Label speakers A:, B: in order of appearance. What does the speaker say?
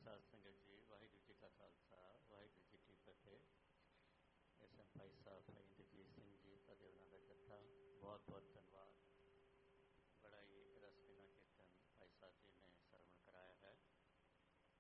A: साध संगत जी, वाहिगुरू जी का खालसा वाहिगुरू जी की फतेह। एस एम भाई साहब भाई